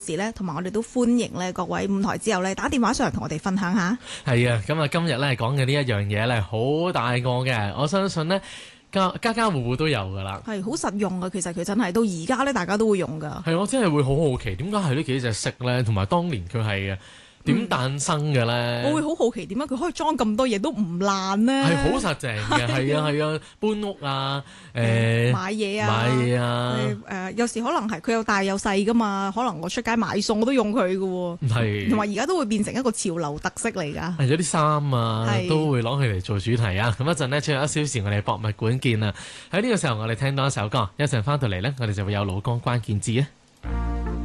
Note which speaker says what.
Speaker 1: 時咧，同埋我哋都歡迎咧各位五台之友咧打電話上嚟同我哋分享下。
Speaker 2: 係啊，咁啊今日咧講嘅呢一樣嘢咧好大個嘅，我相信咧家家戶戶都有噶啦。
Speaker 1: 係好實用嘅，其實佢真係到而家咧大家都會用噶。
Speaker 2: 係我真係會好好奇，點解係呢幾隻色咧，同埋當年佢係點誕生嘅咧？
Speaker 1: 我會好好奇點解佢可以裝咁多嘢都唔爛呢？
Speaker 2: 係好實淨嘅，係啊係啊，搬屋啊，
Speaker 1: 買嘢啊，有時可能係佢又大又細噶嘛，可能我出街買餸我都用佢嘅喎。
Speaker 2: 係
Speaker 1: 同埋而家都會變成一個潮流特色嚟㗎。
Speaker 2: 係有啲衫啊，都會攞佢嚟做主題啊。咁一陣呢，最後1小時我哋博物館見啊。喺呢個時候我哋聽到一首歌，一陣翻到嚟呢，我哋就會有老歌關鍵字啊。